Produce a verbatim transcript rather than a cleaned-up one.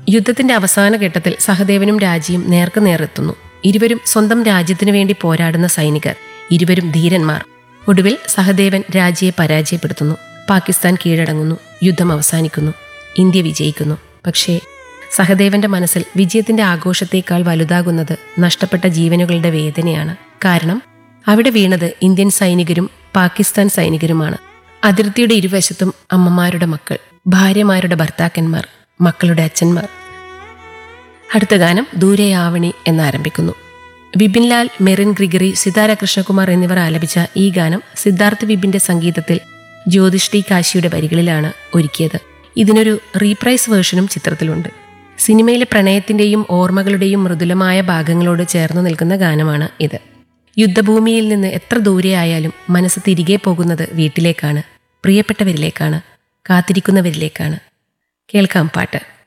യുദ്ധത്തിന്റെ അവസാന ഘട്ടത്തിൽ സഹദേവനും രാജിയും നേർക്ക് നേരെത്തുന്നു. ഇരുവരും സ്വന്തം രാജ്യത്തിനു വേണ്ടി പോരാടുന്ന സൈനികർ, ഇരുവരും ധീരന്മാർ. ഒടുവിൽ സഹദേവൻ രാജിയെ പരാജയപ്പെടുത്തുന്നു. പാകിസ്ഥാൻ കീഴടങ്ങുന്നു. യുദ്ധം അവസാനിക്കുന്നു. ഇന്ത്യ വിജയിക്കുന്നു. പക്ഷേ സഹദേവന്റെ മനസ്സിൽ വിജയത്തിന്റെ ആഘോഷത്തേക്കാൾ വലുതാകുന്നത് നഷ്ടപ്പെട്ട ജീവനുകളുടെ വേദനയാണ്. കാരണം അവിടെ വീണത് ഇന്ത്യൻ സൈനികരും പാകിസ്ഥാൻ സൈനികരുമാണ്. അതിർത്തിയുടെ ഇരുവശത്തും അമ്മമാരുടെ മക്കൾ, ഭാര്യമാരുടെ ഭർത്താക്കന്മാർ, മക്കളുടെ അച്ഛന്മാർ. അടുത്ത ഗാനം ദൂരെയാവണി എന്നാരംഭിക്കുന്നു. വിപിൻലാൽ, മെറിൻ ഗ്രിഗറി, സിതാര കൃഷ്ണകുമാർ എന്നിവർ ആലപിച്ച ഈ ഗാനം സിദ്ധാർത്ഥ് വിപിന്റെ സംഗീതത്തിൽ ജ്യോതിഷ് ടി കാശിയുടെ വരികളിലാണ് ഒരുക്കിയത്. ഇതിനൊരു റീപ്രൈസ് വേർഷനും ചിത്രത്തിലുണ്ട്. സിനിമയിലെ പ്രണയത്തിന്റെയും ഓർമ്മകളുടെയും മൃദുലമായ ഭാഗങ്ങളോട് ചേർന്നു നിൽക്കുന്ന ഗാനമാണ് ഇത്. യുദ്ധഭൂമിയിൽ നിന്ന് എത്ര ദൂരെയായാലും മനസ്സ് തിരികെ പോകുന്നത് വീട്ടിലേക്കാണ്, പ്രിയപ്പെട്ടവരിലേക്കാണ്, കാത്തിരിക്കുന്നവരിലേക്കാണ്. കേൾക്കാം പാട്ട്.